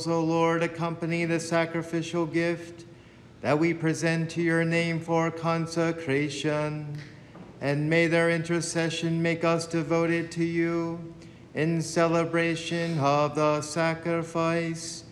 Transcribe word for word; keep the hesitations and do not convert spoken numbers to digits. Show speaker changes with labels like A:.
A: O Lord, accompany the sacrificial gift that we present to your name for consecration, and may their intercession make us devoted to you in celebration of the sacrifice